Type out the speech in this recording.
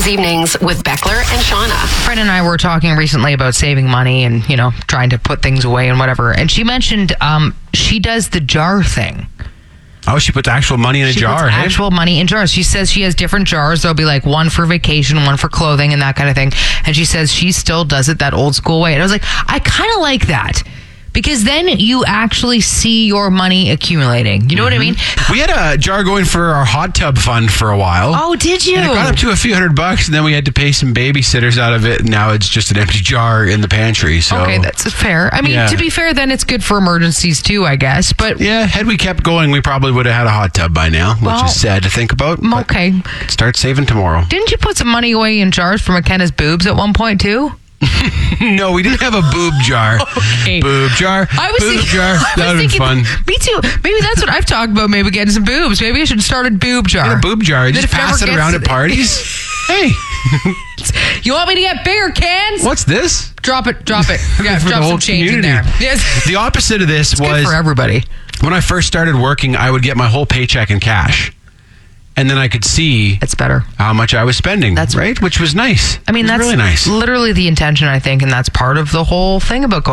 Weekdays evenings with Beckler and Shauna. Fred and I were talking recently about saving money and, trying to put things away and whatever. And she mentioned she does the jar thing. Oh, she puts actual money in a jar, She puts actual money in jars. She says she has different jars. There'll be like one for vacation, one for clothing and that kind of thing. And she says she still does it that old school way. And I was like, I kind of like that. Because then you actually see your money accumulating. You know what I mean? We had a jar going for our hot tub fund for a while. Oh, did you? And it got up to a few $100, and then we had to pay some babysitters out of it. And now it's just an empty jar in the pantry. So okay, that's fair. I mean, to be fair, then it's good for emergencies too, I guess. But yeah, had we kept going, we probably would have had a hot tub by now, which is sad to think about. Okay. Start saving tomorrow. Didn't you put some money away in jars for McKenna's boobs at one point too? No, we didn't have a boob jar. Okay. Boob jar. Jar. That would have been fun. Me too. Maybe that's what I've talked about. Maybe getting some boobs. Maybe I should start a boob jar. Get a boob jar. Just pass it around at parties. Hey. You want me to get bigger cans? What's this? Drop it. Yeah, For drop the whole some change community. in there. Yes. The opposite of this was good for everybody. When I first started working, I would get my whole paycheck in cash. And then I could see it's better how much I was spending. That's right, which was nice. I mean, that's really nice. Literally the intention, I think, and that's part of the whole thing about going